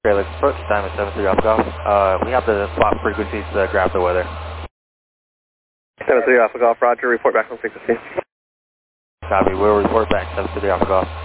Okay, let's approach time at 73 Alpha Golf. We have the spot frequencies to grab the weather. 73 Alpha Golf, Roger, report back on frequency. Copy, we'll report back 73 Alpha Golf.